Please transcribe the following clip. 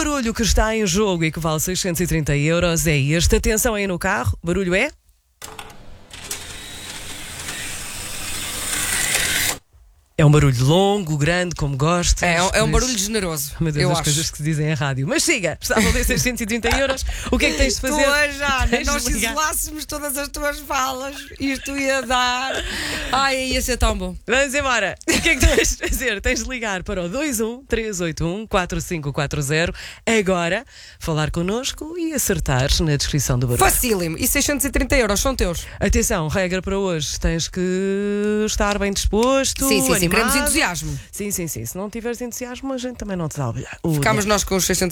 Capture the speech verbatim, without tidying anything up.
barulho que está em jogo e que vale seiscentos e trinta euros é este. Atenção aí no carro. O barulho é... É um barulho longo, grande, como gostas. É, é um Por barulho isso- generoso. Meu Deus, eu as acho. coisas que se dizem em rádio. Mas siga, está a valer seiscentos e trinta euros. O que é que tens de fazer? Tu, a Jana, Tens de nós ligar. isolássemos todas as tuas falas, isto ia dar. Ai, ia ser tão bom. Vamos embora. O que é que tens de fazer? Tens de ligar para o dois um três oito um quatro cinco quatro zero agora, falar connosco e acertar na descrição do barulho. Facílimo. E seiscentos e trinta euros são teus. Atenção, regra para hoje: tens que estar bem disposto. Sim, sim, sim. animado. Queremos entusiasmo. Sim, sim, sim. Se não tiveres entusiasmo, a gente também não te dá o bilhete. Ficámos nós com os seiscentos